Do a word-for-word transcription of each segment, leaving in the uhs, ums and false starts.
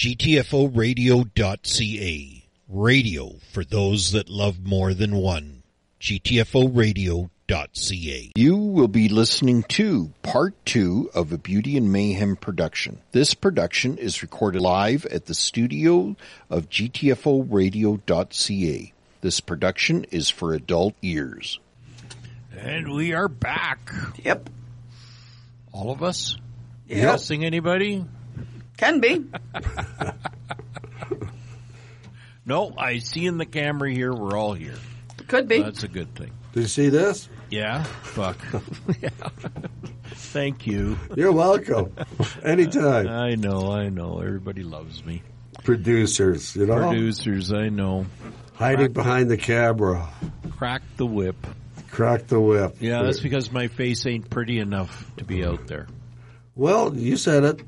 G T F O radio dot C A. Radio for those that love more than one. G T F O radio dot C A. You will be listening to part two of a Beauty and Mayhem production. This production is recorded live at the studio of G T F O radio dot C A. This production is for adult ears. And we are back. Yep. All of us? Yep. Missing anybody? Can be. No, I see in the camera here we're all here. Could be. That's a good thing. Did you see this? Yeah? Fuck. Yeah. Thank you. You're welcome. Anytime. I know, I know. Everybody loves me. Producers, you know? Producers, I know. Hiding Crack, behind the camera. Crack the whip. Crack the whip. Yeah, that's because my face ain't pretty enough to be out there. Well, you said it.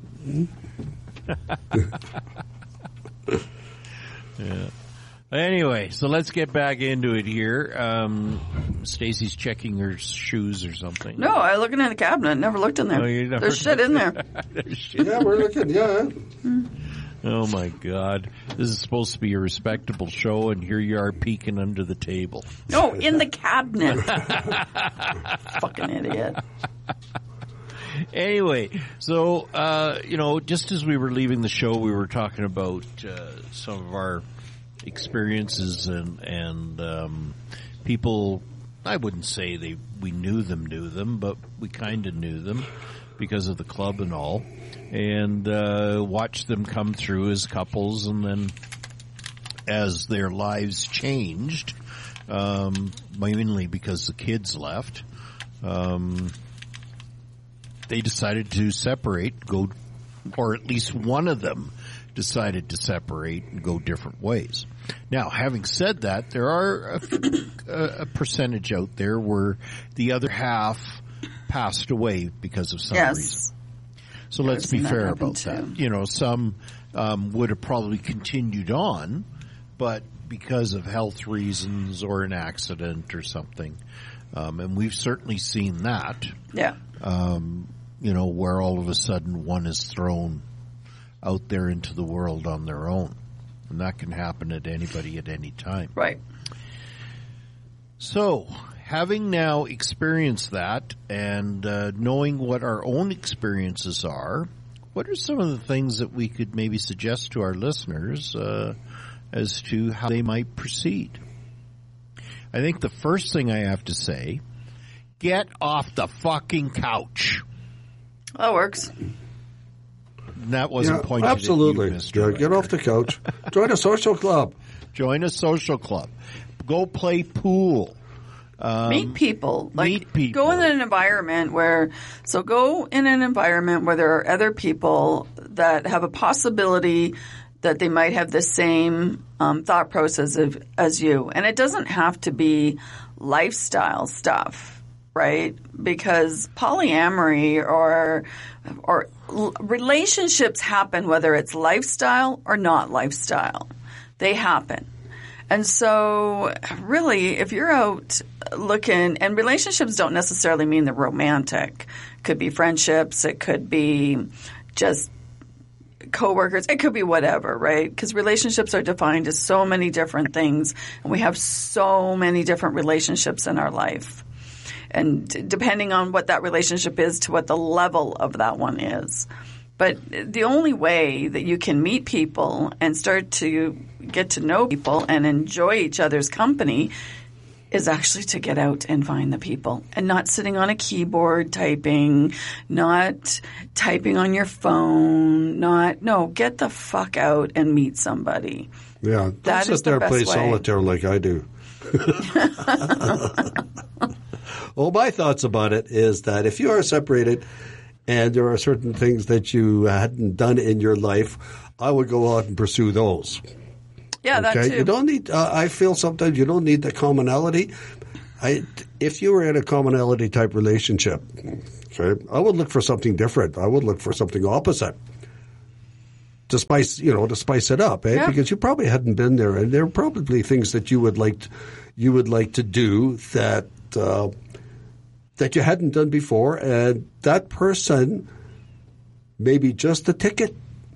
Yeah. Anyway, so let's get back into it here. Um, Stacy's checking her shoes or something. No, I looking in the cabinet. Never looked in there. Oh, you never There's shit in there. There's shit. Yeah, we're looking, yeah. Oh, my God. This is supposed to be a respectable show, and here you are peeking under the table. No, in the cabinet. Fucking idiot. Anyway, so, uh, you know, just as we were leaving the show, we were talking about uh, some of our experiences and, and um, people, I wouldn't say they we knew them, knew them, but we kind of knew them because of the club and all, and uh, watched them come through as couples, and then as their lives changed, um, mainly because the kids left, um, they decided to separate, go, or at least one of them decided to separate and go different ways. Now, having said that, there are a, a percentage out there where the other half passed away because of some Yes. reason. So let's be seen that fair happen about too. that. You know, some um, would have probably continued on, but because of health reasons or an accident or something, um, and we've certainly seen that. Yeah. Um, you know, where all of a sudden one is thrown out there into the world on their own. And that can happen at anybody at any time. Right. So, having now experienced that and uh, knowing what our own experiences are, what are some of the things that we could maybe suggest to our listeners uh, as to how they might proceed? I think the first thing I have to say, get off the fucking couch. That works. That wasn't Yeah, pointed absolutely. at you, Mister Yeah, get off the couch. Join a social club. Join a social club. Go play pool. Um, Meet people. Like, meet people. Go in an environment where, so go in an environment where there are other people that have a possibility that they might have the same um, thought process of, as you. And it doesn't have to be lifestyle stuff, right? Because polyamory or or l- relationships happen whether it's lifestyle or not lifestyle. They happen. And so really, if you're out looking, and relationships don't necessarily mean they're romantic. It could be friendships. It could be just coworkers. It could be whatever, right? Because relationships are defined as so many different things, and we have so many different relationships in our life. And depending on what that relationship is to what the level of that one is. But the only way that you can meet people and start to get to know people and enjoy each other's company is actually to get out and find the people and not sitting on a keyboard typing, not typing on your phone, not, no, get the fuck out and meet somebody. Yeah, don't That sit is the there and play best way. solitaire like I do. Well, my thoughts about it is that if you are separated and there are certain things that you hadn't done in your life, I would go out and pursue those. Yeah, that Okay, too. you don't need. Uh, I feel sometimes you don't need the commonality. I, if you were in a commonality type relationship, okay, I would look for something different. I would look for something opposite to spice, you know, to spice it up, eh? Yeah. Because you probably hadn't been there, and there are probably things that you would like, you would like to do that uh, that you hadn't done before, and that person may be just the ticket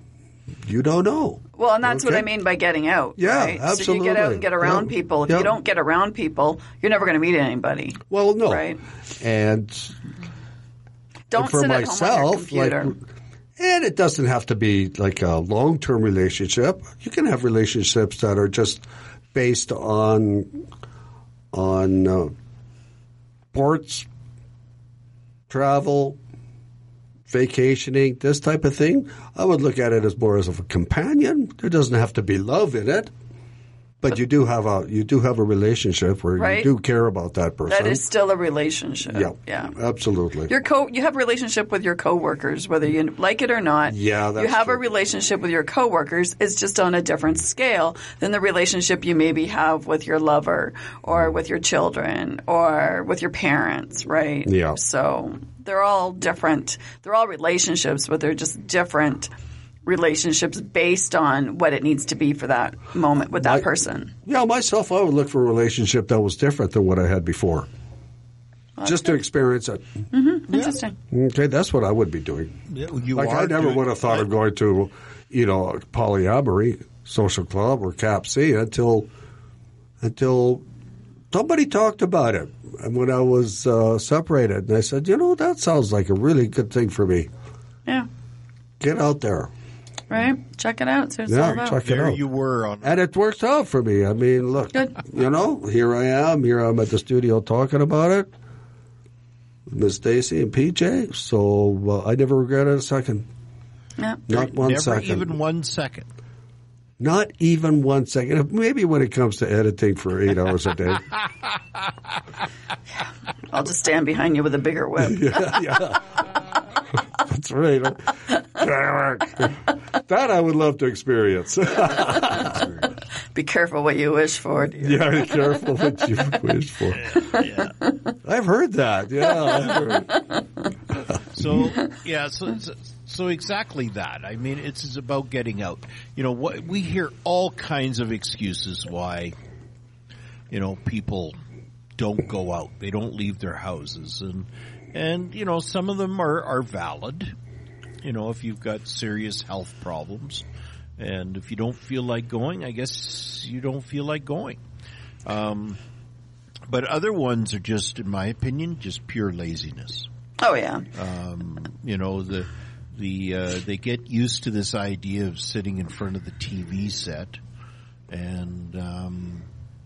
you don't know. Well, and that's Okay. what I mean by getting out. Yeah, right? So you absolutely. get out and get around Yeah. people. If Yeah. you don't get around people, you're never going to meet anybody. Well, no. Right. And, Don't and for sit myself, at home on your computer. like, and it doesn't have to be like a long-term relationship. You can have relationships that are just based on on uh, sports, travel, vacationing, this type of thing. I would look at it as more as of a companion. There doesn't have to be love in it, but you do have a you do have a relationship where Right. you do care about that person. That is still a relationship. yeah, Yeah. absolutely. Your co you have a relationship with your coworkers, whether you like it or not. Yeah, that's you have true. a relationship with your coworkers. It's just on a different scale than the relationship you maybe have with your lover or with your children or with your parents, right? Yeah. So they're all different. They're all relationships, but they're just different relationships based on what it needs to be for that moment with that My- person. Yeah, myself, I would look for a relationship that was different than what I had before. Just to experience it. Interesting. Okay, that's what I would be doing. Yeah, you Like, are I never doing- would have thought of going to, you know, a polyamory social club or Cap C until until somebody talked about it. And when I was uh, separated, and I said, you know, that sounds like a really good thing for me. Yeah. Get out there. Right? Check it out. See what it's all Yeah, about. check it There out. you were on. And it worked out for me. I mean, look, Good. you know, here I am. Here I'm at the studio talking about it. Miss Stacy and P J. So uh, I never regretted a second. Yeah. Not one Never second. even one second. Not even one second. Maybe when it comes to editing for eight hours a day. I'll just stand behind you with a bigger whip. yeah. That's right. That I would love to experience. Be careful what you wish for, dear. Yeah, be careful what you wish for. Yeah. I've heard that. Yeah, I've heard. So yeah, so, so so exactly that. I mean, it's, it's about getting out. You know, what we hear all kinds of excuses why, you know, people don't go out. They don't leave their houses, and and you know, some of them are are valid. You know, if you've got serious health problems, and if you don't feel like going, I guess you don't feel like going. Um, but other ones are just, in my opinion, just pure laziness. Oh, yeah. Um, you know, the the uh, they get used to this idea of sitting in front of the T V set, and um,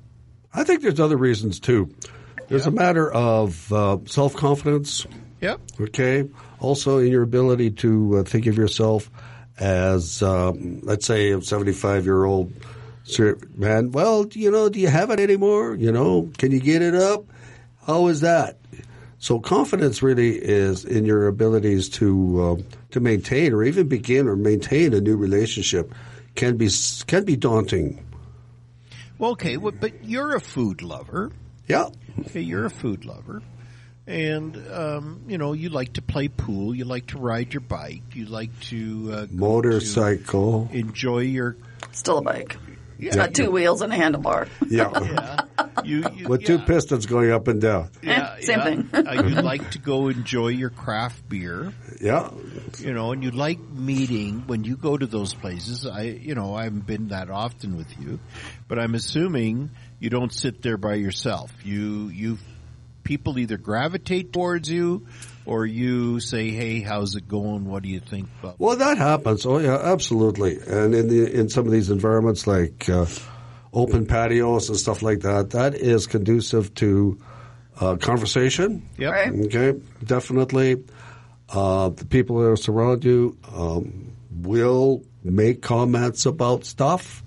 I think there's other reasons too. There's Yeah. a matter of uh, self-confidence. yep, Okay. Also, in your ability to uh, think of yourself as, um, let's say, a seventy-five-year-old man. Well, you know, do you have it anymore? You know, can you get it up? How is that? So confidence really is in your abilities to um, to maintain or even begin or maintain a new relationship can be can be daunting. well, okay, well, but you're a food lover. Yeah. Okay, you're a food lover, and um, you know you like to play pool. You like to ride your bike. You like to uh, go Motorcycle. to enjoy your Still a bike. It's yeah. got two wheels and a handlebar. Yeah. yeah. You, you, With two yeah. pistons going up and down. Yeah, Eh, same yeah. thing. uh, you like to go enjoy your craft beer. Yeah. You know, and you like meeting when you go to those places. I, you know, I haven't been that often with you, but I'm assuming you don't sit there by yourself. You, you, people either gravitate towards you, or you say, "Hey, how's it going? What do you think?" About Well, that happens. Oh, yeah, absolutely. And in the in some of these environments like uh, open patios and stuff like that, that is conducive to uh, conversation. Yep. Right. Okay, definitely. Uh, the people that surround you um, will make comments about stuff,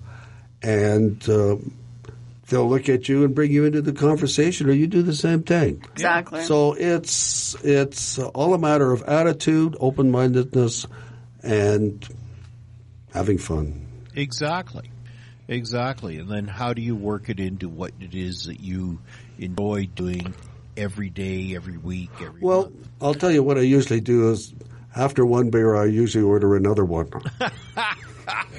and uh, they'll look at you and bring you into the conversation, or you do the same thing. Exactly. So it's it's all a matter of attitude, open-mindedness, and having fun. Exactly. Exactly. And then how do you work it into what it is that you enjoy doing every day, every week, every Well, month? I'll tell you what I usually do is after one beer, I usually order another one.